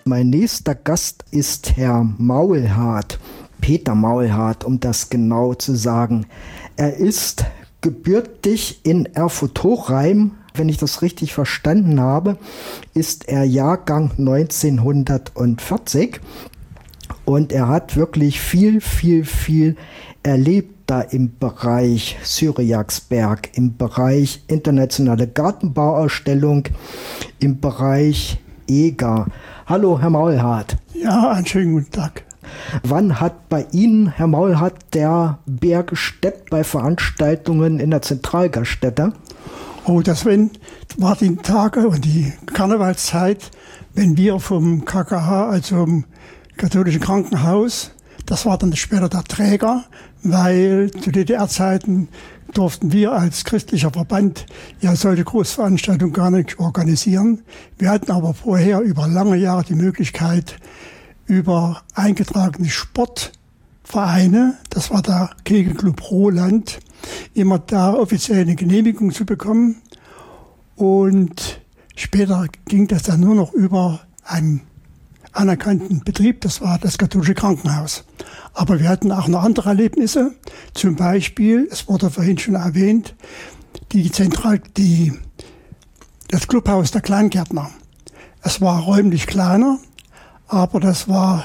Mein nächster Gast ist Herr Maulhardt, Peter Maulhardt, um das genau zu sagen. Er ist gebürtig in Erfurt-Hochrhein. Wenn ich das richtig verstanden habe, ist er Jahrgang 1940 und er hat wirklich viel erlebt da im Bereich Syriaksberg, im Bereich internationale Gartenbauausstellung, im Bereich EGA. Hallo, Herr Maulhardt. Ja, einen schönen guten Tag. Wann hat bei Ihnen, Herr Maulhardt, der Bär gesteppt bei Veranstaltungen in der Zentralgaststätte? Oh, das war die Tage und die Karnevalszeit, wenn wir vom KKH, also vom katholischen Krankenhaus, das war dann später der Träger, weil zu DDR-Zeiten durften wir als christlicher Verband ja solche Großveranstaltungen gar nicht organisieren. Wir hatten aber vorher über lange Jahre die Möglichkeit, über eingetragene Sportvereine, das war der Kegelclub Roland, immer da offiziell eine Genehmigung zu bekommen. Und später ging das dann nur noch über einen anerkannten Betrieb, das war das katholische Krankenhaus. Aber wir hatten auch noch andere Erlebnisse, zum Beispiel, es wurde vorhin schon erwähnt, das Clubhaus der Kleingärtner. Es war räumlich kleiner, aber das war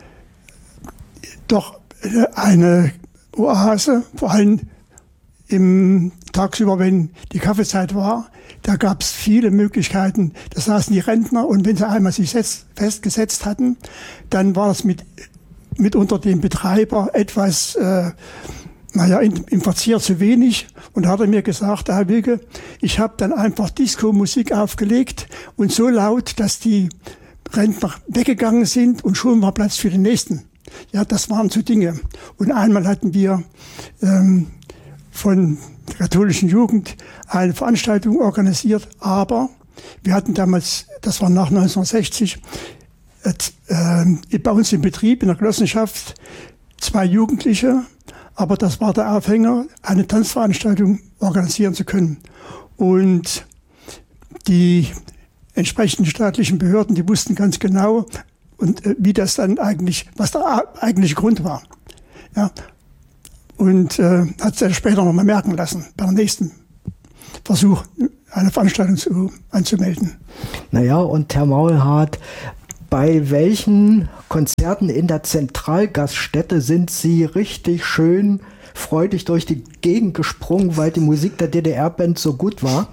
doch eine Oase, vor allem tagsüber, wenn die Kaffeezeit war, da gab es viele Möglichkeiten. Da saßen die Rentner und wenn sie einmal sich festgesetzt hatten, dann war es mitunter dem Betreiber etwas, im Verzehr zu wenig. Und da hat er mir gesagt, Herr Wilke, ich habe dann einfach Disco-Musik aufgelegt und so laut, dass die Rentner weggegangen sind und schon war Platz für den nächsten. Ja, das waren so Dinge. Und einmal hatten wir von der katholischen Jugend eine Veranstaltung organisiert, aber wir hatten damals, das war nach 1960, bei uns im Betrieb, in der Genossenschaft, 2 Jugendliche, aber das war der Aufhänger, eine Tanzveranstaltung organisieren zu können. Und die entsprechenden staatlichen Behörden, die wussten ganz genau, und wie das dann eigentlich, was der eigentliche Grund war. Ja. Und hat es später noch mal merken lassen, beim nächsten Versuch, eine Veranstaltung anzumelden. Naja, und Herr Maulhardt, bei welchen Konzerten in der Zentralgaststätte sind Sie richtig schön freudig durch die Gegend gesprungen, weil die Musik der DDR-Band so gut war?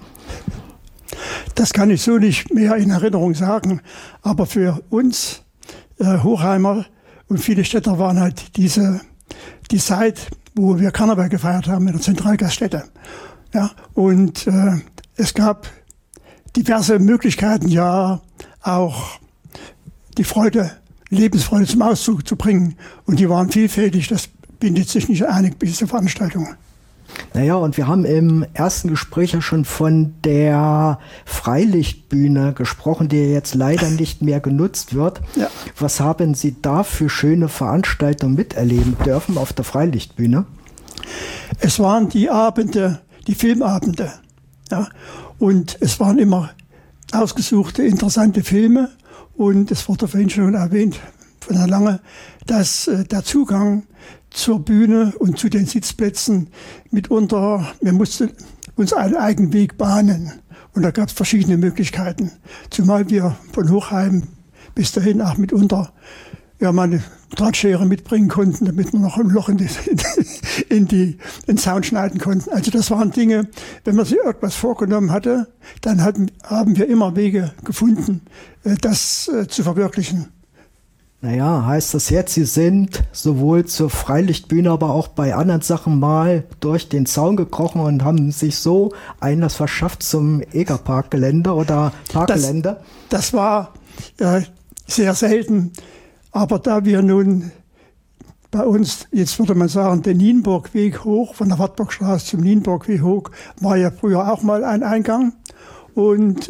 Das kann ich so nicht mehr in Erinnerung sagen, aber für uns Hochheimer und viele Städter waren halt die Zeit, wo wir Karneval gefeiert haben in der Zentralgaststätte. Ja, und es gab diverse Möglichkeiten, ja auch die Lebensfreude zum Ausdruck zu bringen. Und die waren vielfältig, das bindet sich nicht einig bei dieser Veranstaltung. Naja, und wir haben im ersten Gespräch ja schon von der Freilichtbühne gesprochen, die jetzt leider nicht mehr genutzt wird. Ja. Was haben Sie da für schöne Veranstaltungen miterleben dürfen auf der Freilichtbühne? Es waren die Filmabende. Ja. Und es waren immer ausgesuchte, interessante Filme. Und es wurde vorhin schon erwähnt von Herrn Lange, dass der Zugang zur Bühne und zu den Sitzplätzen mitunter, wir mussten uns einen eigenen Weg bahnen. Und da gab es verschiedene Möglichkeiten. Zumal wir von Hochheim bis dahin auch mitunter mal eine Drahtschere mitbringen konnten, damit wir noch ein Loch in den Zaun schneiden konnten. Also das waren Dinge, wenn man sich irgendwas vorgenommen hatte, dann haben wir immer Wege gefunden, das zu verwirklichen. Naja, heißt das jetzt, Sie sind sowohl zur Freilichtbühne, aber auch bei anderen Sachen mal durch den Zaun gekrochen und haben sich so Einlass verschafft zum EGA-Parkgelände oder Parkgelände? Das war sehr selten, aber da wir nun bei uns, jetzt würde man sagen, den Nienburgweg hoch, von der Wartburgstraße zum Nienburgweg hoch, war ja früher auch mal ein Eingang und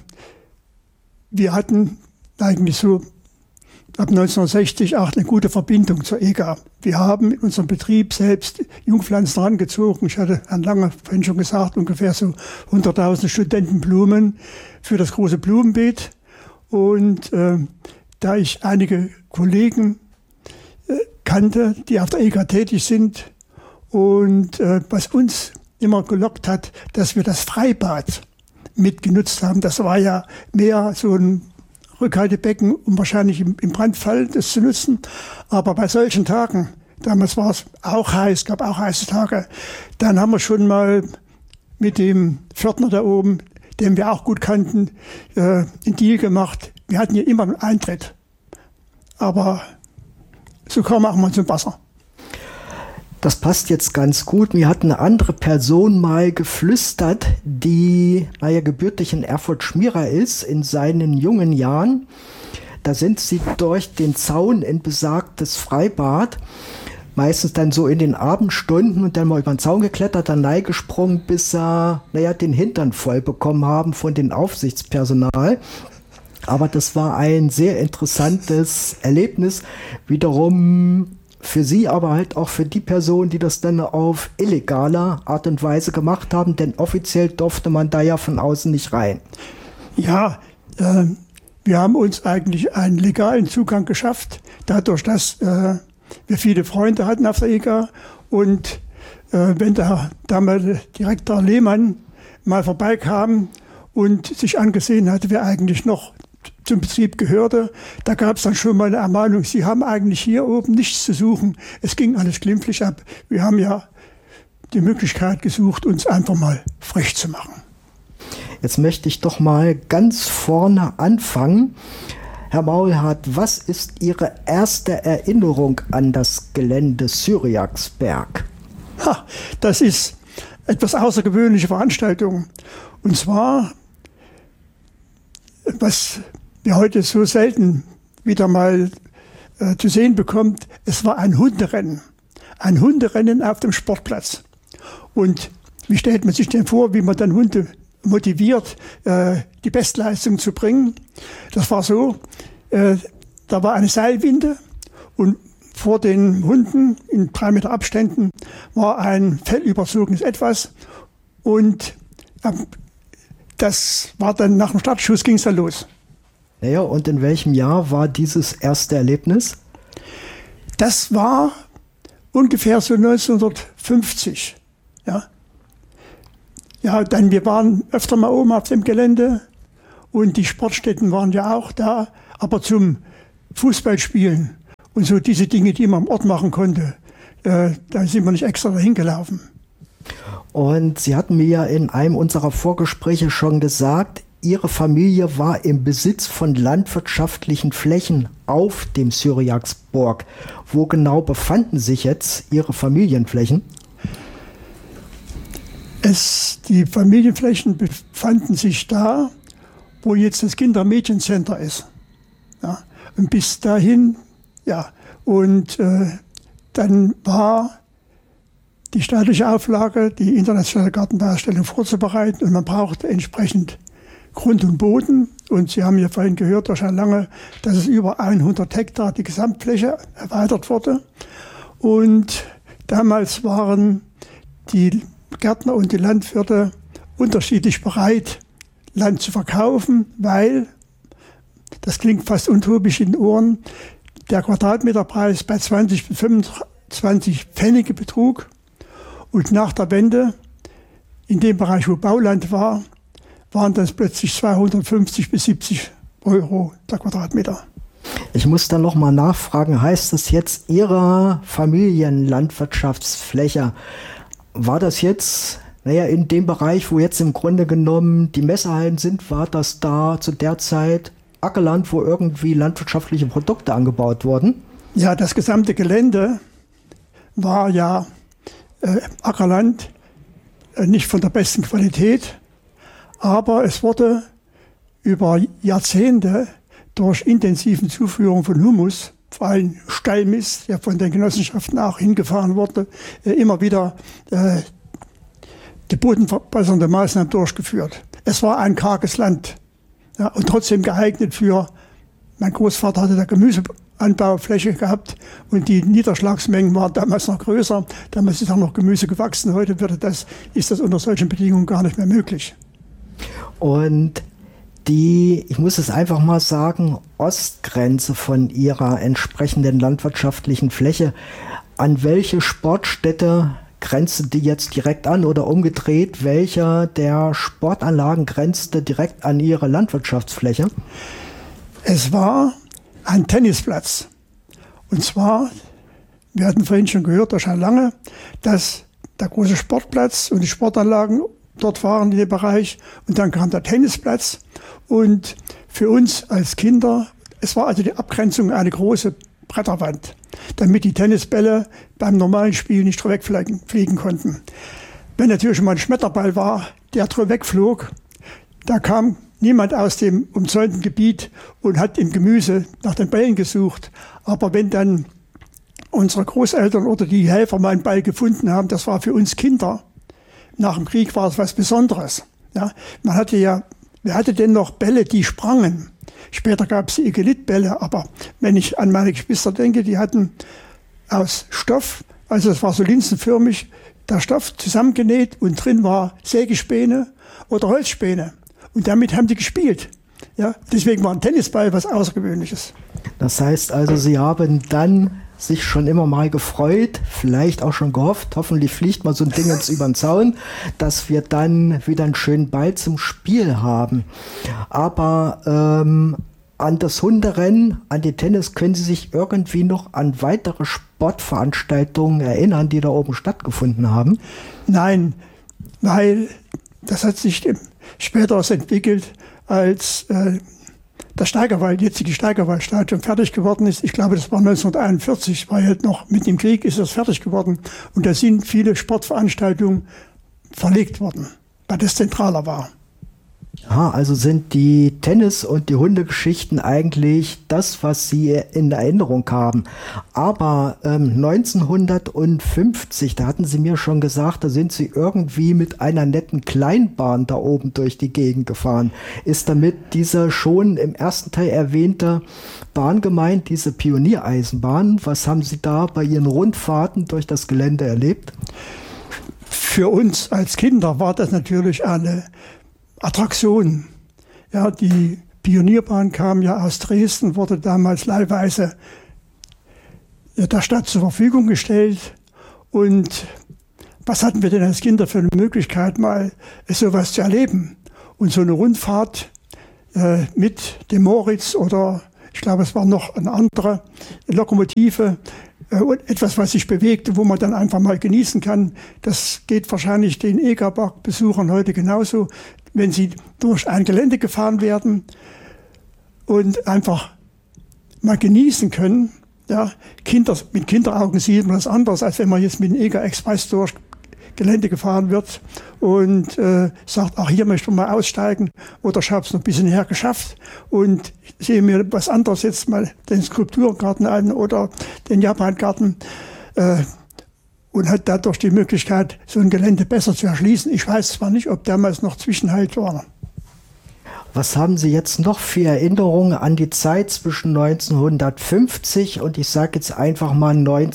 wir hatten eigentlich so ab 1960 auch eine gute Verbindung zur EGA. Wir haben in unserem Betrieb selbst Jungpflanzen herangezogen. Ich hatte Herrn Lange vorhin schon gesagt, ungefähr so 100.000 Studentenblumen für das große Blumenbeet. Und da ich einige Kollegen kannte, die auf der EGA tätig sind. Und was uns immer gelockt hat, dass wir das Freibad mitgenutzt haben. Das war ja mehr so ein Rückhaltebecken, um wahrscheinlich im Brandfall das zu nutzen. Aber bei solchen Tagen, damals war es auch heiß, gab auch heiße Tage, dann haben wir schon mal mit dem Pförtner da oben, den wir auch gut kannten, einen Deal gemacht. Wir hatten ja immer einen Eintritt. Aber so kam auch mal zum Wasser. Das passt jetzt ganz gut. Mir hat eine andere Person mal geflüstert, die, gebürtig in Erfurt-Schmierer ist, in seinen jungen Jahren. Da sind sie durch den Zaun in besagtes Freibad, meistens dann so in den Abendstunden und dann mal über den Zaun geklettert, dann gesprungen, bis sie, den Hintern voll bekommen haben von dem Aufsichtspersonal. Aber das war ein sehr interessantes Erlebnis, wiederum für sie, aber halt auch für die Personen, die das dann auf illegaler Art und Weise gemacht haben, denn offiziell durfte man da ja von außen nicht rein. Ja, wir haben uns eigentlich einen legalen Zugang geschafft, dadurch, dass wir viele Freunde hatten auf der EGA. Und wenn der damalige Direktor Lehmann mal vorbeikam und sich angesehen hatte, wer eigentlich noch zum Betrieb gehörte, da gab es dann schon mal eine Ermahnung, Sie haben eigentlich hier oben nichts zu suchen. Es ging alles glimpflich ab. Wir haben ja die Möglichkeit gesucht, uns einfach mal frech zu machen. Jetzt möchte ich doch mal ganz vorne anfangen. Herr Maulhardt, was ist Ihre erste Erinnerung an das Gelände Syriaksberg? Das ist etwas außergewöhnliche Veranstaltung. Und zwar, was wir heute so selten wieder mal zu sehen bekommt, es war ein Hunderennen. Ein Hunderennen auf dem Sportplatz. Und wie stellt man sich denn vor, wie man dann Hunde motiviert, die Bestleistung zu bringen? Das war so, da war eine Seilwinde und vor den Hunden in 3 Meter Abständen war ein fellüberzogenes Etwas und das war dann nach dem Startschuss ging es dann los. Naja, und in welchem Jahr war dieses erste Erlebnis? Das war ungefähr so 1950. Ja, dann wir waren öfter mal oben auf dem Gelände und die Sportstätten waren ja auch da, aber zum Fußballspielen und so diese Dinge, die man am Ort machen konnte, da sind wir nicht extra dahin gelaufen. Und Sie hatten mir ja in einem unserer Vorgespräche schon gesagt, Ihre Familie war im Besitz von landwirtschaftlichen Flächen auf dem Syriaksberg. Wo genau befanden sich jetzt Ihre Familienflächen? Die Familienflächen befanden sich da, wo jetzt das Kinder- und Mädchencenter ist. Ja, und bis dahin, ja, und dann war die staatliche Auflage, die internationale Gartenbauausstellung vorzubereiten und man brauchte entsprechend Grund und Boden. Und Sie haben ja vorhin gehört, durch Herrn Lange, dass es über 100 Hektar die Gesamtfläche erweitert wurde. Und damals waren die Gärtner und die Landwirte unterschiedlich bereit, Land zu verkaufen, weil, das klingt fast utopisch in den Ohren, der Quadratmeterpreis bei 20 bis 25 Pfennige betrug. Und nach der Wende, in dem Bereich, wo Bauland war, waren das plötzlich 250 bis 70 Euro der Quadratmeter. Ich muss dann nochmal nachfragen, heißt das jetzt Ihre Familienlandwirtschaftsfläche, war das jetzt, in dem Bereich, wo jetzt im Grunde genommen die Messehallen sind, war das da zu der Zeit Ackerland, wo irgendwie landwirtschaftliche Produkte angebaut wurden? Ja, das gesamte Gelände war ja Ackerland, nicht von der besten Qualität, aber es wurde über Jahrzehnte durch intensiven Zuführung von Humus, vor allem Stallmist, der von den Genossenschaften auch hingefahren wurde, immer wieder die bodenverbessernde Maßnahmen durchgeführt. Es war ein karges Land, ja, und trotzdem geeignet für, mein Großvater hatte da Gemüseanbaufläche gehabt und die Niederschlagsmengen waren damals noch größer. Damals ist auch noch Gemüse gewachsen. Heute ist das unter solchen Bedingungen gar nicht mehr möglich. Und die, ich muss es einfach mal sagen, Ostgrenze von ihrer entsprechenden landwirtschaftlichen Fläche. An welche Sportstätte grenzte die jetzt direkt an oder umgedreht? Welcher der Sportanlagen grenzte direkt an ihre Landwirtschaftsfläche? Es war ein Tennisplatz. Und zwar, wir hatten vorhin schon gehört, das schon lange, dass der große Sportplatz und die Sportanlagen dort waren in dem Bereich. Und dann kam der Tennisplatz. Und für uns als Kinder, es war also die Abgrenzung eine große Bretterwand, damit die Tennisbälle beim normalen Spiel nicht drüber wegfliegen konnten. Wenn natürlich mal ein Schmetterball war, der drüber wegflog, da kam niemand aus dem umzäunten Gebiet und hat im Gemüse nach den Bällen gesucht. Aber wenn dann unsere Großeltern oder die Helfer mal einen Ball gefunden haben, das war für uns Kinder. Nach dem Krieg war es was Besonderes. Ja, wer hatte denn noch Bälle, die sprangen? Später gab es die Igelitbälle, aber wenn ich an meine Geschwister denke, die hatten aus Stoff, also es war so linsenförmig, der Stoff zusammengenäht und drin war Sägespäne oder Holzspäne. Und damit haben die gespielt. Ja, deswegen war ein Tennisball was Außergewöhnliches. Das heißt also, Sie haben dann sich schon immer mal gefreut, vielleicht auch schon gehofft, hoffentlich fliegt mal so ein Ding uns über den Zaun, dass wir dann wieder einen schönen Ball zum Spiel haben. Aber an das Hunderennen, an die Tennis, können Sie sich irgendwie noch an weitere Sportveranstaltungen erinnern, die da oben stattgefunden haben? Nein, weil das hat sich später entwickelt, als das jetzige Steigerwaldstadion fertig geworden ist. Ich glaube, das war 1941, weil halt noch mit dem Krieg ist das fertig geworden. Und da sind viele Sportveranstaltungen verlegt worden, weil das zentraler war. Ja, also sind die Tennis- und die Hundegeschichten eigentlich das, was Sie in Erinnerung haben. Aber 1950, da hatten Sie mir schon gesagt, da sind Sie irgendwie mit einer netten Kleinbahn da oben durch die Gegend gefahren. Ist damit diese schon im ersten Teil erwähnte Bahn gemeint, diese Pioniereisenbahn? Was haben Sie da bei Ihren Rundfahrten durch das Gelände erlebt? Für uns als Kinder war das natürlich eine Attraktion. Ja, die Pionierbahn kam ja aus Dresden, wurde damals leihweise der Stadt zur Verfügung gestellt. Und was hatten wir denn als Kinder für eine Möglichkeit, mal sowas zu erleben? Und so eine Rundfahrt mit dem Moritz oder ich glaube, es war noch eine andere Lokomotive, etwas, was sich bewegt, wo man dann einfach mal genießen kann. Das geht wahrscheinlich den Egerberg-Besuchern heute genauso, wenn sie durch ein Gelände gefahren werden und einfach mal genießen können. Ja, mit Kinderaugen sieht man das anders, als wenn man jetzt mit dem Eger-Express durch Gelände gefahren wird und sagt, ach, hier möchte man mal aussteigen oder ich habe es noch ein bisschen näher geschafft und sehe mir was anderes jetzt mal den Skulpturgarten an oder den Japangarten und hat dadurch die Möglichkeit, so ein Gelände besser zu erschließen. Ich weiß zwar nicht, ob damals noch Zwischenhalt war. Was haben Sie jetzt noch für Erinnerungen an die Zeit zwischen 1950 und ich sage jetzt einfach mal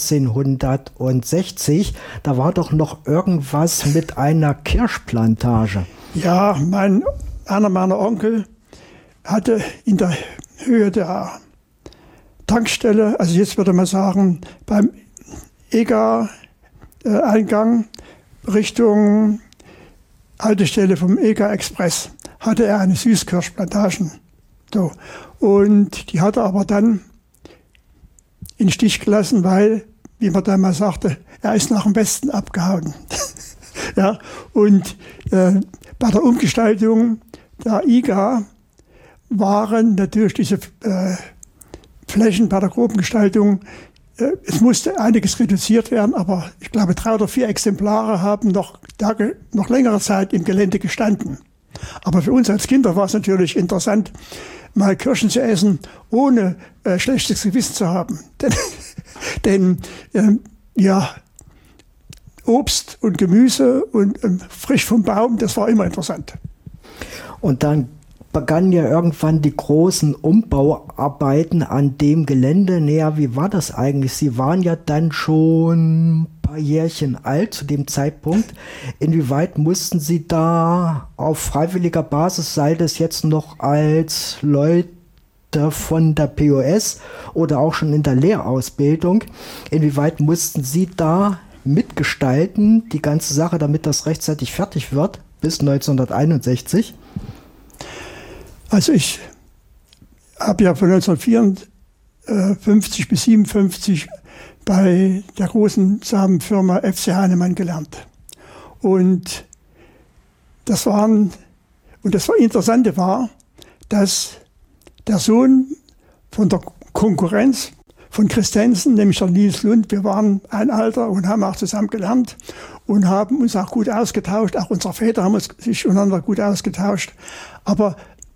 1960? Da war doch noch irgendwas mit einer Kirschplantage. Ja, einer meiner Onkel hatte in der Höhe der Tankstelle, also jetzt würde man sagen, beim Eger-Eingang Richtung Haltestelle vom Eger-Express, hatte er eine Süßkirschplantagen. So. Und die hat er aber dann in den Stich gelassen, weil, wie man damals sagte, er ist nach dem Westen abgehauen. Ja, und bei der Umgestaltung der IGA waren natürlich diese Flächen bei der groben Gestaltung, es musste einiges reduziert werden, aber ich glaube 3 oder 4 Exemplare haben noch längere Zeit im Gelände gestanden. Aber für uns als Kinder war es natürlich interessant, mal Kirschen zu essen, ohne schlechtes Gewissen zu haben. Denn Obst und Gemüse und frisch vom Baum, das war immer interessant. Und dann begannen ja irgendwann die großen Umbauarbeiten an dem Gelände. Naja, wie war das eigentlich? Sie waren ja dann schon ein paar Jährchen alt zu dem Zeitpunkt. Inwieweit mussten Sie da auf freiwilliger Basis, sei das jetzt noch als Leute von der POS oder auch schon in der Lehrausbildung, inwieweit mussten Sie da mitgestalten, die ganze Sache, damit das rechtzeitig fertig wird, bis 1961? Also ich habe ja von 1954 bis 1957 bei der großen Samenfirma FC Heinemann gelernt. Und das Interessante war, dass der Sohn von der Konkurrenz von Christensen, nämlich der Nils Lund, wir waren ein Alter und haben auch zusammen gelernt und haben uns auch gut ausgetauscht. Auch unsere Väter haben sich untereinander gut ausgetauscht. Aber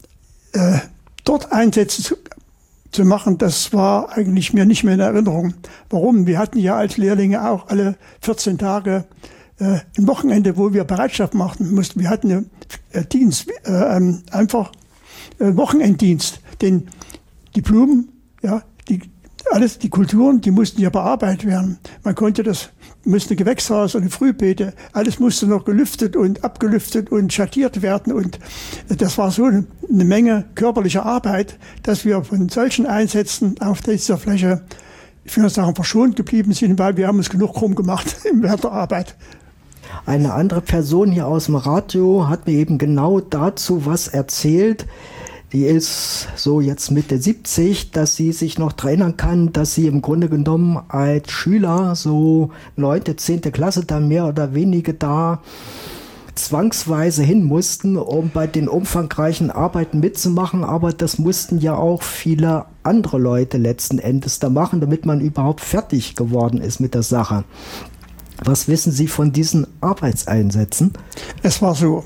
dort Einsätze zu machen, das war eigentlich mir nicht mehr in Erinnerung. Warum? Wir hatten ja als Lehrlinge auch alle 14 Tage ein Wochenende, wo wir Bereitschaft machen mussten. Wir hatten Dienst, einfach Wochenenddienst. Denn die Blumen, ja, die Kulturen, die mussten ja bearbeitet werden. Man musste Gewächshaus und Frühbeete, alles musste noch gelüftet und abgelüftet und schattiert werden. Und das war so eine Menge körperlicher Arbeit, dass wir von solchen Einsätzen auf dieser Fläche, ich würde sagen, verschont geblieben sind, weil wir haben uns genug krumm gemacht während der Arbeit. Eine andere Person hier aus dem Radio hat mir eben genau dazu was erzählt. Die ist so jetzt Mitte 70, dass sie sich noch daran erinnern kann, dass sie im Grunde genommen als Schüler so 9., 10. Klasse da mehr oder weniger da zwangsweise hin mussten, um bei den umfangreichen Arbeiten mitzumachen. Aber das mussten ja auch viele andere Leute letzten Endes da machen, damit man überhaupt fertig geworden ist mit der Sache. Was wissen Sie von diesen Arbeitseinsätzen? Es war so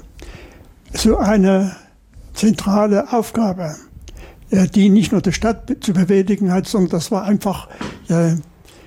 eine zentrale Aufgabe, die nicht nur die Stadt zu bewältigen hat, sondern das war einfach eine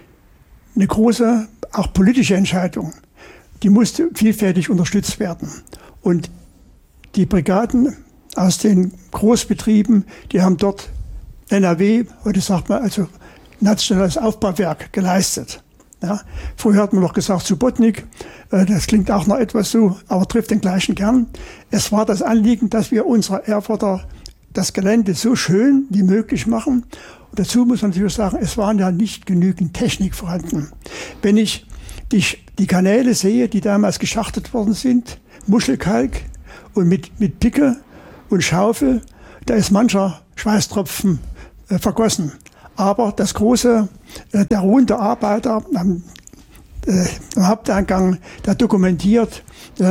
große, auch politische Entscheidung. Die musste vielfältig unterstützt werden. Und die Brigaden aus den Großbetrieben, die haben dort NRW, heute sagt man also nationales Aufbauwerk, geleistet. Ja, früher hat man noch gesagt Subotnik, das klingt auch noch etwas so, aber trifft den gleichen Kern. Es war das Anliegen, dass wir unserer Erfurter das Gelände so schön wie möglich machen. Und dazu muss man natürlich sagen, es waren ja nicht genügend Technik vorhanden. Wenn ich die Kanäle sehe, die damals geschachtet worden sind, Muschelkalk und mit Picke und Schaufel, da ist mancher Schweißtropfen vergossen. Aber das große, der ruhende Arbeiter am Haupteingang, der dokumentiert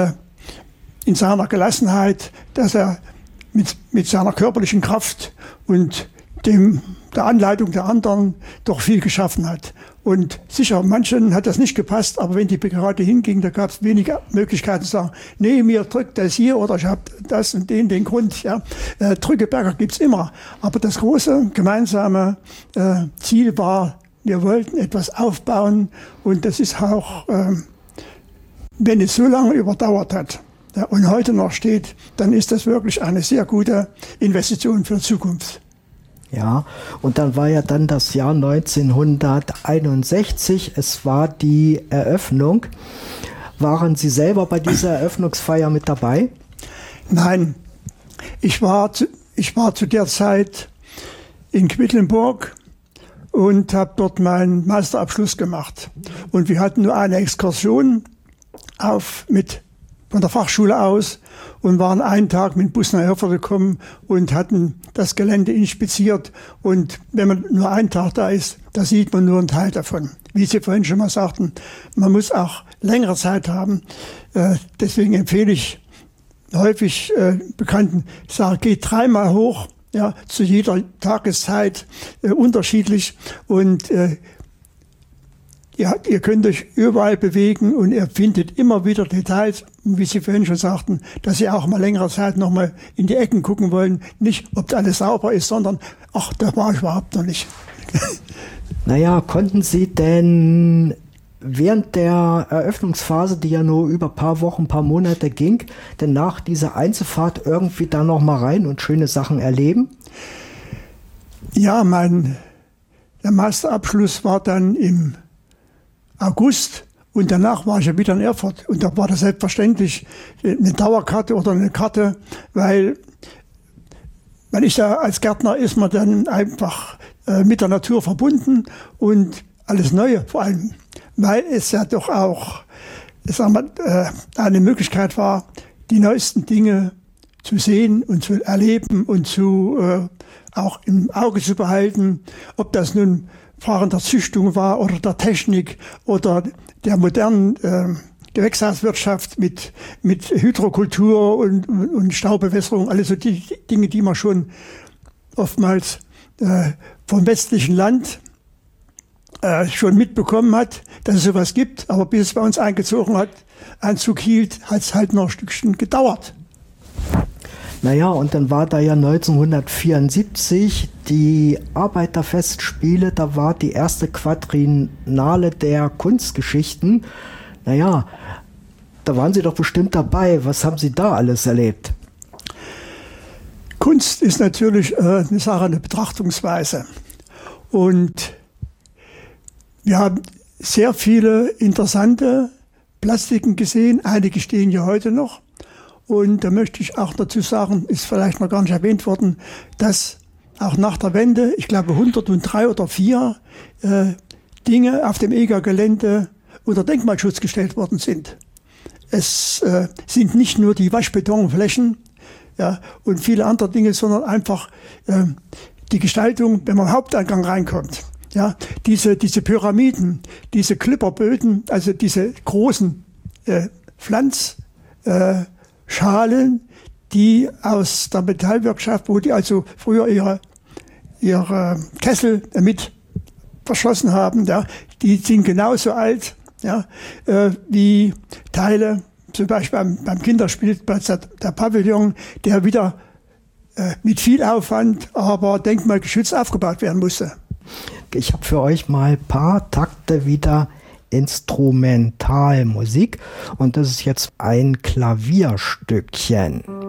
in seiner Gelassenheit, dass er mit seiner körperlichen Kraft und der Anleitung der anderen doch viel geschaffen hat. Und sicher, manchen hat das nicht gepasst, aber wenn die Brigade hinging, da gab es wenig Möglichkeiten zu sagen, nee, mir drückt das hier oder ich habe das und den Grund. Ja. Drückeberger gibt's immer. Aber das große gemeinsame Ziel war, wir wollten etwas aufbauen und das ist auch, wenn es so lange überdauert hat und heute noch steht, dann ist das wirklich eine sehr gute Investition für die Zukunft. Ja, und dann war ja dann das Jahr 1961, es war die Eröffnung. Waren Sie selber bei dieser Eröffnungsfeier mit dabei? Nein, ich war zu der Zeit in Quedlinburg und habe dort meinen Meisterabschluss gemacht. Und wir hatten nur eine Exkursion von der Fachschule aus und waren einen Tag mit dem Bus nach Erfurt gekommen und hatten das Gelände inspiziert. Und wenn man nur einen Tag da ist, da sieht man nur einen Teil davon. Wie Sie vorhin schon mal sagten, man muss auch längere Zeit haben. Deswegen empfehle ich häufig Bekannten, geht 3-mal hoch, ja, zu jeder Tageszeit unterschiedlich. Und ja, ihr könnt euch überall bewegen und ihr findet immer wieder Details, wie Sie vorhin schon sagten, dass Sie auch mal längere Zeit noch mal in die Ecken gucken wollen. Nicht, ob da alles sauber ist, sondern, ach, da war ich überhaupt noch nicht. Naja, konnten Sie denn während der Eröffnungsphase, die ja nur über ein paar Wochen, ein paar Monate ging, denn nach dieser Einzelfahrt irgendwie da noch mal rein und schöne Sachen erleben? Ja, der Masterabschluss war dann im August Und danach war ich ja wieder in Erfurt. Und da war das selbstverständlich eine Dauerkarte oder eine Karte, weil man ist ja als Gärtner ist man dann einfach mit der Natur verbunden und alles Neue vor allem, weil es ja doch auch eine Möglichkeit war, die neuesten Dinge zu sehen und zu erleben und auch im Auge zu behalten, ob das nun Fragen der Züchtung war oder der Technik oder der modernen Gewächshauswirtschaft mit Hydrokultur und Staubewässerung, alles so die Dinge, die man schon oftmals vom westlichen Land schon mitbekommen hat, dass es sowas gibt. Aber bis es bei uns Einzug hielt, hat es halt noch ein Stückchen gedauert. Naja, und dann war da ja 1974 die Arbeiterfestspiele, da war die erste Quadriennale der Kunstgeschichten. Naja, da waren Sie doch bestimmt dabei. Was haben Sie da alles erlebt? Kunst ist natürlich eine Sache, eine Betrachtungsweise. Und wir haben sehr viele interessante Plastiken gesehen. Einige stehen ja heute noch. Und da möchte ich auch dazu sagen, ist vielleicht noch gar nicht erwähnt worden, dass auch nach der Wende, ich glaube 103 oder 4 Dinge auf dem EGA-Gelände unter Denkmalschutz gestellt worden sind. Es sind nicht nur die Waschbetonflächen und viele andere Dinge, sondern einfach die Gestaltung, wenn man am Haupteingang reinkommt. Ja, diese Pyramiden, diese Klipperböden, also diese großen Schalen, die aus der Metallwirtschaft, wo die also früher ihre Kessel mit verschlossen haben, ja, die sind genauso alt wie Teile, zum Beispiel beim Kinderspielplatz der Pavillon, der wieder mit viel Aufwand, aber denkmalgeschützt aufgebaut werden musste. Ich habe für euch mal ein paar Takte wieder Instrumentalmusik und das ist jetzt ein Klavierstückchen.